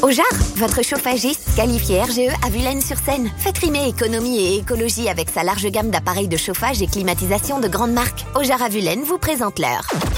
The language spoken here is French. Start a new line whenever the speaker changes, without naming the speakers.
Ojar, votre chauffagiste qualifié RGE à Vulaines-sur-Seine. Faites rimer économie et écologie avec sa large gamme d'appareils de chauffage et climatisation de grande marque. Ojar à Vulaines vous présente l'heure.